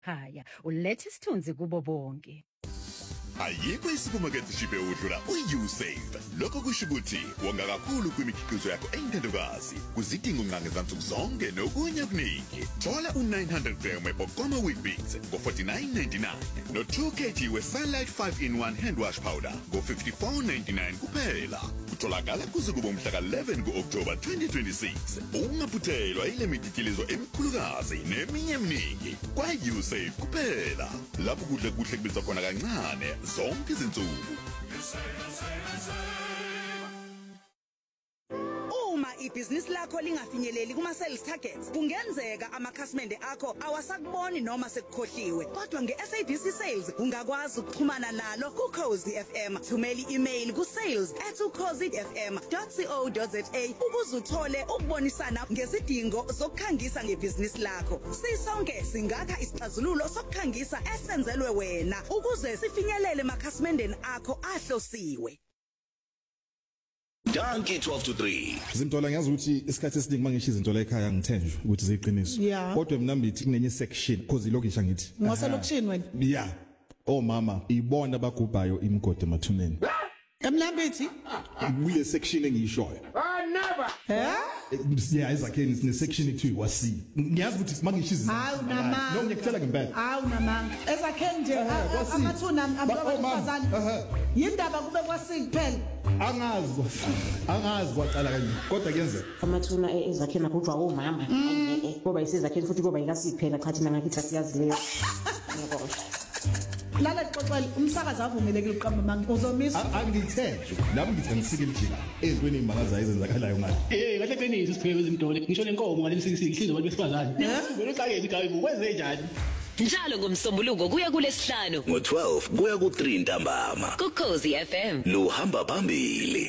ekhaya ulethe isithunzi kubo bonke. Ayikho isupermarket shiphe udlula uYouSave. Lokho kusho ukuthi wonga kakhulu kwimikhiqizo yakho eyintandokazi. Kuzidinga unqange zansuku zonke nokunye okuningi. Thola u900 gram weBokoma Weetbix ngo49.99 no2 kg weSunlight 5-in-1 hand wash powder ngo54.99 kuphela. Utholakala kuze kube umhla ka11 kuOctober 2026. Ungaphuthelwa ile mikhiqizo emikhulukazi neminye eminingi kwaYouSave kuphela. Lapho kuhle kubiza khona kancane zonke izinsuku. Uma ibhizinisi lakho lingafinyeleli kuma sales targets kungenzeka amakhasimende akho awasakuboni noma sekukhohliwe, kodwa ngeSABC Sales ungakwazi ukuxhumana nalo kuCozi FM. Thumela i-email kusales@cozifm.co.za ukuze uthole ukubonisana ngezidingo zokukhangisa ngebhizinisi lakho. Sisonke singakha isixazululo sokukhangisa esenzelwe wena ukuze sifinyelele emakhasimendeni akho ahlosiwe. Donkey 12 to 3. Zintola ngiyazi ukuthi isikhathi esiningi mangisho izinto la ekhaya ngithenjwe ukuthi ziyiqiniso. Kodwa mina mbithi kunenye section because ilokisha ngithi. Ngoselokishini wena? Yeah. Oh mama, ibona abagubhayo imigodi emathuneni. Emlambithi? Kule section engiyishoyo. Never. Yeah, izakheni sine section ekuthiwa wasi. Ngiyazi ukuthi mangisho izinto. Hawu namanga. No ngiyakutshela ngempela. Hawu namanga. Ezakheni nje amathuna abafazana. Yindaba kube kwasi kuphela. Angazi kwaqala kanje kodwa kuyenzeka amathuna ezakheni agujwa omama ngoba isizakheni futhi kuba yikasiphela cha thina ngakithi asiyazi leyo. Lala xoxela umsakazi avumelekile uqamba manga uzomisa angithenjwe nami ngithi ngisike lijika ezweni imakaza ezenzakalayo ngathi kahle qinisa sipheke izimdole ngisho lenkomo ngale sihlizwe abantu besifazane ngeke uxakeze igayibu kwenze njani njalo ngomsombuluko kuya kulesihlanu ngo12 kuya ku3 ntambama kuCozi FM lo hamba phambili.